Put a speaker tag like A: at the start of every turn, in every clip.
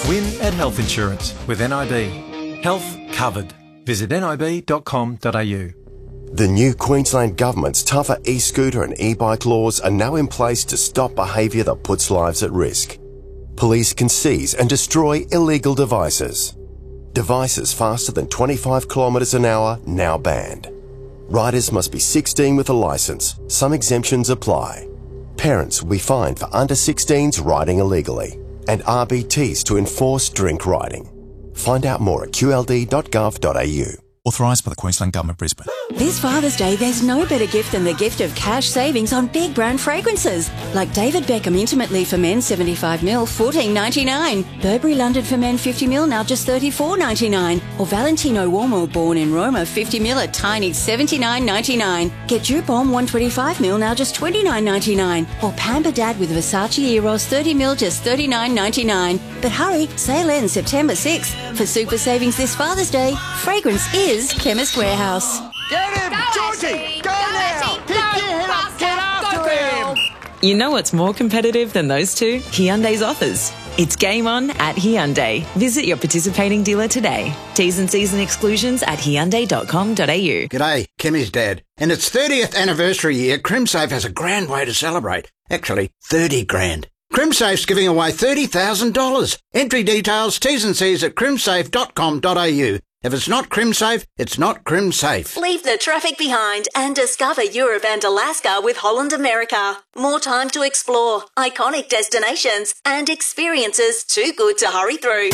A: Win at Health Insurance with NIB. Health covered. Visit nib.com.au.
B: The new Queensland Government's tougher e-scooter and e-bike laws are now in place to stop behaviour that puts lives at risk. Police can seize and destroy illegal devices. Devices faster than 25 kilometres an hour now banned. Riders must be 16 with a licence. Some exemptions apply. Parents will be fined for under 16s riding illegally, and RBTs to enforce drink riding. Find out more at qld.gov.au.
C: Authorised by the Queensland Government, Brisbane.
D: This Father's Day, there's no better gift than the gift of cash savings on big brand fragrances. Like David Beckham Intimately for Men 75ml, $14.99. Burberry London for Men 50ml, now just $34.99. Or Valentino Uomo Born in Roma 50ml, a tiny $79.99. Get Dupont 125ml, now just $29.99. Or Pamper Dad with Versace Eros 30ml, just $39.99. But hurry, sale ends September 6th. For super savings this Father's Day, fragrance is Chemist Warehouse.
E: Get him! Georgie! Go now! Pick your head up! Get after him!
F: You know what's more competitive than those two? Hyundai's offers. It's game on at Hyundai. Visit your participating dealer today. T's and C's and exclusions at hyundai.com.au.
G: G'day, Kemi's dad. In its 30th anniversary year, CrimSafe has a grand way to celebrate. Actually, 30 grand. CrimSafe's giving away $30,000. Entry details, T's and C's at crimsafe.com.au. If it's not CrimSafe, it's not CrimSafe.
D: Leave the traffic behind and discover Europe and Alaska with Holland America. More time to explore, iconic destinations and experiences too good to hurry through.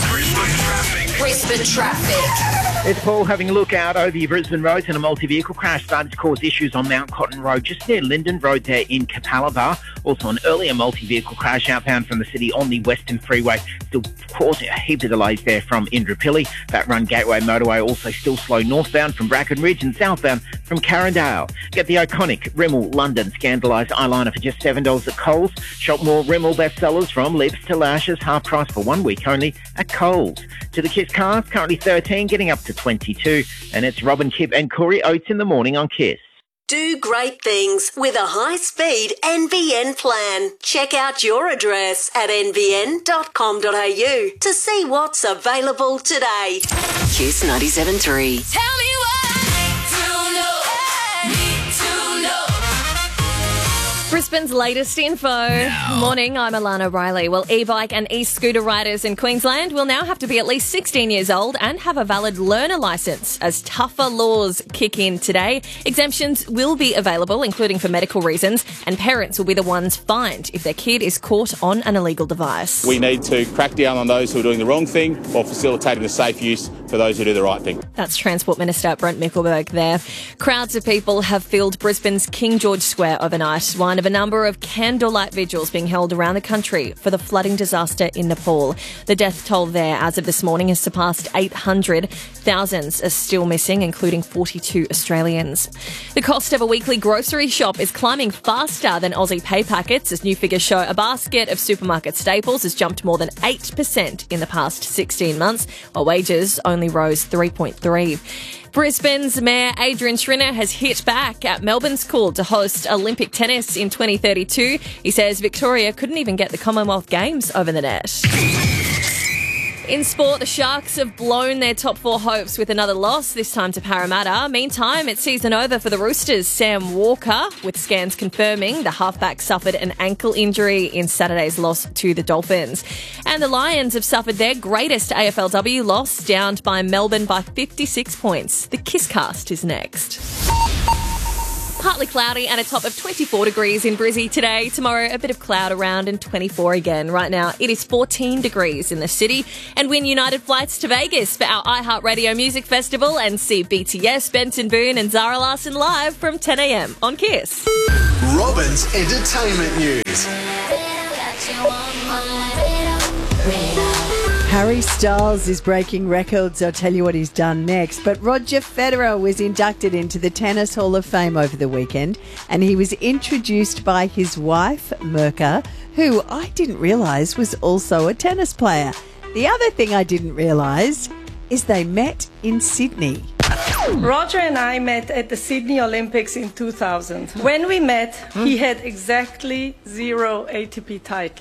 D: Brisbane traffic.
H: It's Paul having a look out over your Brisbane roads, and a multi-vehicle crash started to cause issues on Mount Cotton Road, just near Linden Road there in Capalaba. Also an earlier multi-vehicle crash outbound from the city on the Western Freeway, still causing a heap of delays there from Indooroopilly. That Run Gateway motorway also still slow northbound from Bracken Ridge and southbound from Carindale. Get the iconic Rimmel London Scandalised eyeliner for just $7 at Coles. Shop more Rimmel bestsellers from lips to lashes, half price for 1 week only at Coles. To the Kiss cars, currently 13, getting up to 22. And it's Robin Kipp and Corey Oates in the morning on Kiss.
D: Do great things with a high-speed NBN plan. Check out your address at nbn.com.au to see what's available today. Kiss 97.3.
I: Tell me what need to know.
J: Brisbane's latest info.
K: Now.
J: Morning, I'm Alana Riley. Well, e-bike and e-scooter riders in Queensland will now have to be at least 16 years old and have a valid learner licence as tougher laws kick in today. Exemptions will be available, including for medical reasons, and parents will be the ones fined if their kid is caught on an illegal device.
K: We need to crack down on those who are doing the wrong thing while facilitating the safe use for those who do the right thing.
J: That's Transport Minister Brent Mickelberg there. Crowds of people have filled Brisbane's King George Square overnight, one of a number of candlelight vigils being held around the country for the flooding disaster in Nepal. The death toll there as of this morning has surpassed 800. Thousands are still missing, including 42 Australians. The cost of a weekly grocery shop is climbing faster than Aussie pay packets as new figures show a basket of supermarket staples has jumped more than 8% in the past 16 months, while wages only rose 3.3%. Brisbane's Mayor Adrian Schrinner has hit back at Melbourne's call to host Olympic tennis in 2032. He says Victoria couldn't even get the Commonwealth Games over the net. In sport, the Sharks have blown their top four hopes with another loss, this time to Parramatta. Meantime, it's season over for the Roosters' Sam Walker, with scans confirming the halfback suffered an ankle injury in Saturday's loss to the Dolphins. And the Lions have suffered their greatest AFLW loss, downed by Melbourne by 56 points. The Kisscast is next. Partly cloudy and a top of 24 degrees in Brizzy today. Tomorrow, a bit of cloud around and 24 again. Right now, it is 14 degrees in the city. And win United flights to Vegas for our iHeartRadio Music Festival and see BTS, Benson Boone and Zara Larsson live from 10 a.m. on Kiss.
L: Robin's Entertainment News.
M: Harry Styles is breaking records. I'll tell you what he's done next. But Roger Federer was inducted into the Tennis Hall of Fame over the weekend, and he was introduced by his wife, Mirka, who I didn't realise was also a tennis player. The other thing I didn't realise is they met in Sydney.
N: Roger and I met at the Sydney Olympics in 2000. When we met, he had exactly 0 ATP titles.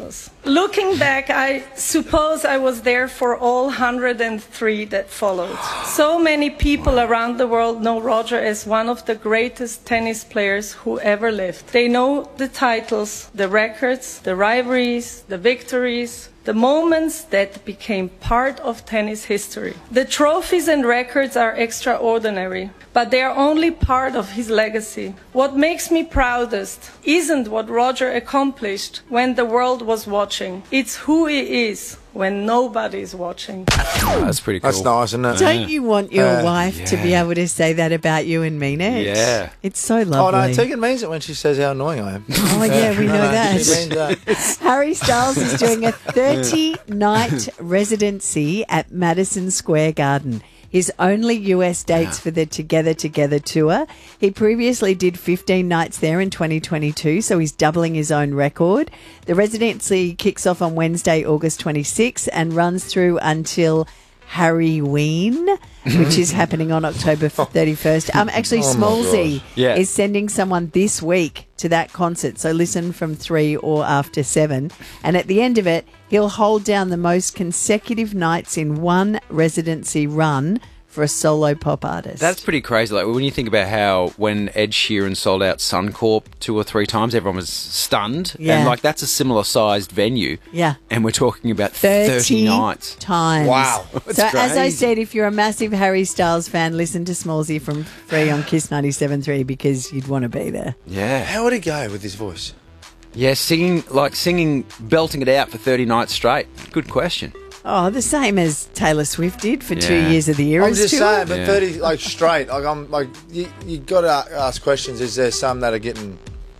N: Looking back, I suppose I was there for all 103 that followed. So many people around the world know Roger as one of the greatest tennis players who ever lived. They know the titles, the records, the rivalries, the victories, the moments that became part of tennis history. The trophies and records are extraordinary, but they are only part of his legacy. What makes me proudest isn't what Roger accomplished when the world was watching. It's who he is when nobody's watching.
O: That's pretty cool.
P: That's nice, isn't it?
M: Don't you want your wife to be able to say that about you and mean it?
O: Yeah.
M: It's so lovely.
P: Oh, no, Tegan means it when she says how annoying I am.
M: Oh, yeah, we know that.
P: She means that.
M: Harry Styles is doing a 30-night residency at Madison Square Garden. His only US dates for the Together Together tour. He previously did 15 nights there in 2022, so he's doubling his own record. The residency kicks off on Wednesday, August 26th and runs through until Halloween, which is happening on October 31st. Actually, Smallsy is sending someone this week to that concert, so listen from 3 or after 7. And at the end of it, he'll hold down the most consecutive nights in one residency run for a solo pop artist.
O: That's pretty crazy. Like when you think about how when Ed Sheeran sold out Suncorp 2 or 3 times, everyone was stunned.
M: Yeah.
O: And like that's a similar sized venue.
M: Yeah.
O: And we're talking about 30 nights.
M: Times.
O: Wow.
M: So as I said, if you're a massive Harry Styles fan, listen to Smallsy from 3 on Kiss 97.3 because you'd want to be there.
O: Yeah.
P: How would he go with his voice?
O: Yeah, singing, belting it out for 30 nights straight. Good question.
M: Oh, the same as Taylor Swift did for 2 years of the Eras
P: I'm just
M: tour.
P: saying, but 30 like straight. Like I'm like you got to ask questions. Is there some that are getting,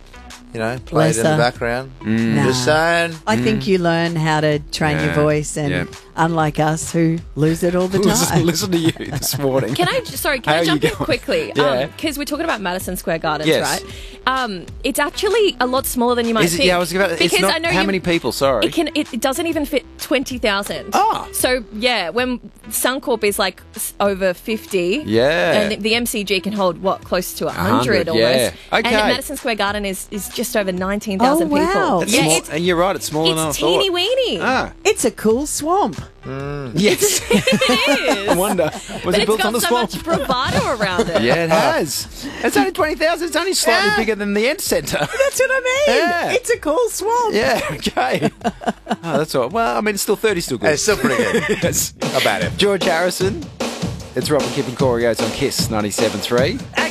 P: played in the background? Just saying.
M: I think you learn how to train your voice, and unlike us who lose it all the time.
O: Listen to you this morning.
J: Can I jump in quickly?
O: Yeah.
J: Because we're talking about Madison Square Gardens,
O: Yes.
J: right? It's actually a lot smaller than you might
O: Is it?
J: think.
O: Yeah, I was about. It's
J: Because
O: not
J: I know
O: how many people? Sorry.
J: It doesn't even fit 20,000.
O: Ah.
J: So yeah, when Suncorp is like over 50,
O: Yeah.
J: and the MCG can hold close to 100 almost.
O: yeah.
J: And
O: Okay.
J: Madison Square Garden is just over 19,000
M: Oh, wow.
J: people.
O: That's
J: Yeah,
O: small. You're right. It's smaller than I
J: it's
O: thought.
J: teeny weeny.
O: Ah.
M: It's a cool swamp.
O: Yes.
J: It is.
O: I wonder. Was
J: But
O: it
J: it's
O: built
J: got
O: on the
J: so
O: swamp?
J: much bravado around it.
O: Yeah, it has. It's only 20,000. It's only slightly bigger than the Ent Centre.
M: That's what I mean.
O: Yeah.
M: It's a cool swamp.
O: Yeah, okay. Oh, that's all right. Well, I mean, it's still 30, still good.
P: It's still pretty good.
O: Yes.
P: Not bad.
O: George Harrison. It's Robin Kip and Corey Oates on Kiss 97.3.